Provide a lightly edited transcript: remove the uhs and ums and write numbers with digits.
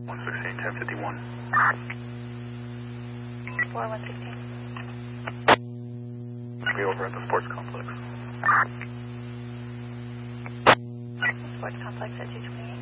116, 1051. 4116. We over at the sports complex. Sports complex at 228.